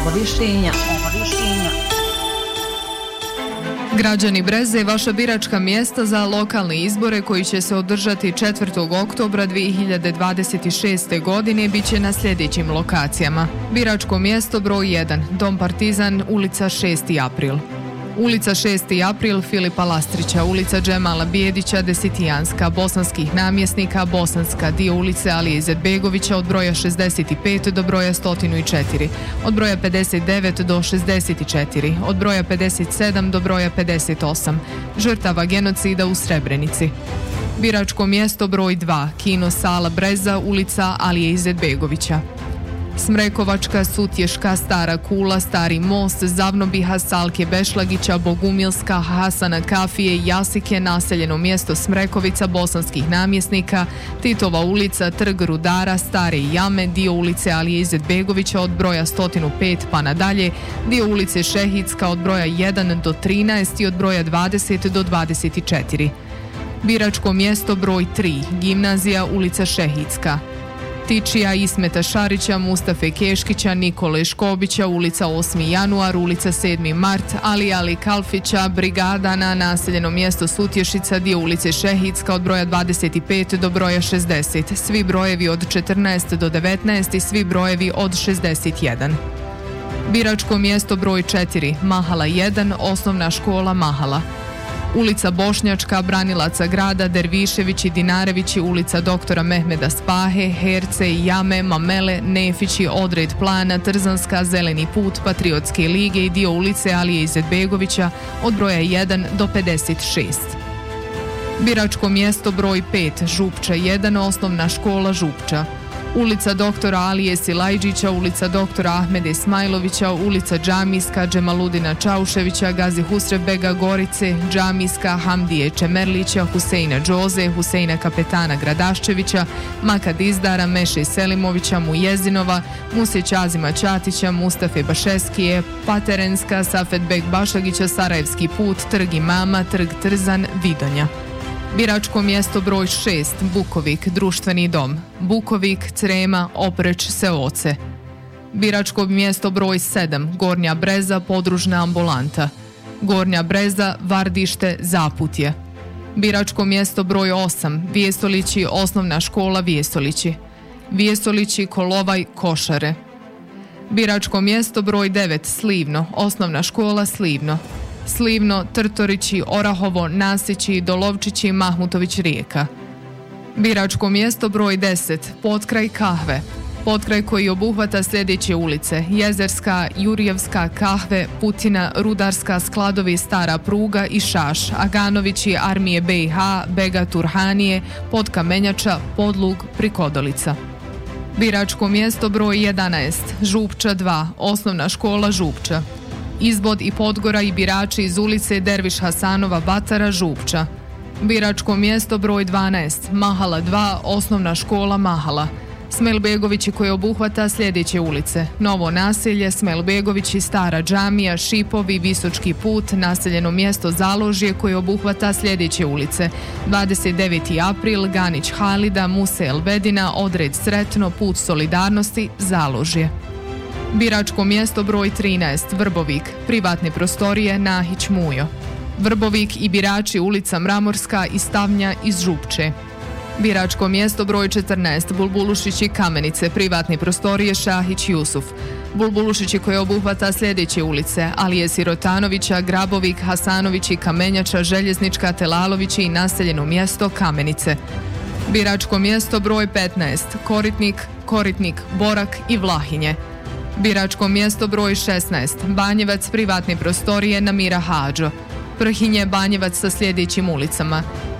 Obavještenja. Građani Breze, vaša biračka mjesta za lokalne izbore koji će se održati 4. oktobra 2026. godine bit će na sljedećim lokacijama. Biračko mjesto broj 1, Dom Partizan, ulica 6. april. Ulica 6. april Filipa Lastrića, ulica Džemala Bijedića, Desetijanska, Bosanskih namjesnika, Bosanska, dio ulice Alije Izetbegovića od broja 65 do broja 104, od broja 59 do 64, od broja 57 do broja 58, žrtava genocida u Srebrenici. Biračko mjesto broj 2, Kino sala Breza, ulica Alije Izetbegovića. Smrekovačka, Sutješka, Stara Kula, Stari most, Zavnobiha, Salke Bešlagića, Bogumilska, Hasana Kafije, Jasike, naseljeno mjesto Smrekovica, Bosanskih namjesnika, Titova ulica, Trg Rudara, Stare jame, dio ulice Alije Izetbegovića od broja 105 pa nadalje, dio ulice Šehidska od broja 1 do 13 i od broja 20 do 24. Biračko mjesto broj 3, Gimnazija, ulica Šehidska. Tičija, Ismeta Šarića, Mustafe Keškića, Nikole Škobića, ulica 8. januar, ulica 7. mart, Ali Kalfića, Brigada na naseljeno mjesto Sutješica, dio ulice Šehidska od broja 25 do broja 60, svi brojevi od 14 do 19 i svi brojevi od 61. Biračko mjesto broj 4, Mahala 1, osnovna škola Mahala. Ulica Bošnjačka, Branilaca grada, Derviševići, Dinarevići, ulica doktora Mehmeda Spahe, Herce, Jame, Mamele, Nefići, Odred plana, Trzanska, Zeleni put, Patriotske lige i dio ulice Alije Izetbegovića od broja 1 do 56. Biračko mjesto broj 5, Župča 1, osnovna škola Župča. Ulica doktora Alije Silajđića, ulica doktora Ahmeda Ismailovića, ulica Džamijska, Džemaludina Čauševića, Gazi Husrevbega Gorice, Džamijska, Hamdije Čemerlića, Huseina Džoze, Huseina Kapetana Gradaščevića, Makad Izdara, Meše Selimovića, Mujezinova, Musjeć Azima Ćatića, Mustafe Bašeskije, Paterenska, Safetbek Bašagića, Sarajevski put, Trg Imama, Trg Trzan, Vidonja. Biračko mjesto broj 6, Bukovik, društveni dom. Bukovik, Crema, Opreć, Seoce. Biračko mjesto broj 7, Gornja Breza, podružna ambulanta. Gornja Breza, Vardište, Zaputje. Biračko mjesto broj 8, Vijestolići, osnovna škola Vijestolići. Vijestolići, Kolovaj, Košare. Biračko mjesto broj 9, Slivno, osnovna škola Slivno. Slivno, Trtorići, Orahovo, Nasići, Dolovčići, Mahmutović rijeka. Biračko mjesto broj 10, Potkraj Kahve. Potkraj koji obuhvata sljedeće ulice: Jezerska, Jurjevska, Kahve, Putina, Rudarska, Skladovi, Stara pruga i Šaš, Aganovići, Armije BiH, Bega Turhanije, Podkamenjača, Podlug, Prikodolica. Biračko mjesto broj 11, Župča 2, osnovna škola Župča. Izbod i Podgora i birači iz ulice Derviš Hasanova Batara, Župča. Biračko mjesto broj 12, Mahala 2, osnovna škola Mahala. Smelbegovići koji obuhvata sljedeće ulice: Novo naselje, Smelbegovići, Stara džamija, Šipovi, Visočki put, naseljeno mjesto Založje koje obuhvata sljedeće ulice: 29. april, Ganić Halida, Muse Elvedina, Odred Sretno, Put solidarnosti, Založje. Biračko mjesto broj 13, Vrbovik, privatne prostorije Nahić Mujo. Vrbovik i birači ulica Mramorska i Stavnja iz Župče. Biračko mjesto broj 14, Bulbulušići Kamenice, privatne prostorije Šahić Jusuf. Bulbulušići koje obuhvata sljedeće ulice: Alije Sirotanovića, Grabovik, Hasanovići, Kamenjača, Željeznička, Telalovići i naseljeno mjesto Kamenice. Biračko mjesto broj 15, Koritnik, Borak i Vlahinje. Biračko mjesto broj 16, Banjevac, privatne prostorije Namira Hadžo. Prhinje, Banjevac sa sljedećim ulicama: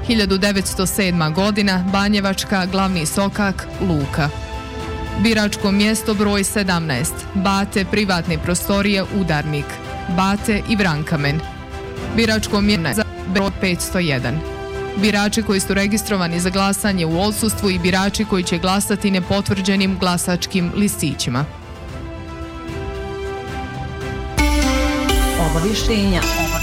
1907. godina, Banjevačka, Glavni Sokak, Luka. Biračko mjesto broj 17, Bate, privatne prostorije Udarnik, Bate i Vrankamen. Biračko mjesto broj 501. Birači koji su registrovani za glasanje u odsustvu i birači koji će glasati nepotvrđenim glasačkim listićima. Obavještenja.